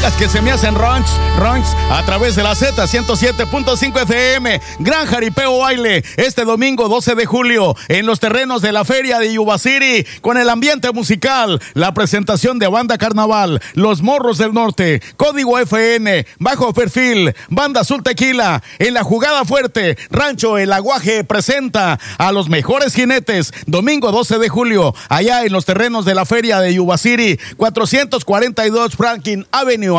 digas que se me hacen runch a través de la Z107.5 FM. Gran jaripeo baile este domingo 12 de julio en los terrenos de la feria de Yuba City con el ambiente musical, la presentación de Banda Carnaval, Los Morros del Norte, Código FN, Bajo Perfil, Banda Azul Tequila. En la jugada fuerte, Rancho El Aguaje presenta a los mejores jinetes. Domingo 12 de julio, allá en los terrenos de la feria de Yuba City, 442 Franklin Avenue.